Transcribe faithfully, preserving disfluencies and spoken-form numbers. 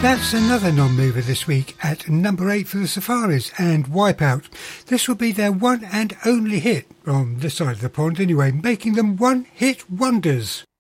That's another non-mover this week at number eight for the Safaris and Wipeout. This will be their one and only hit, on this side of the pond anyway, making them one-hit wonders.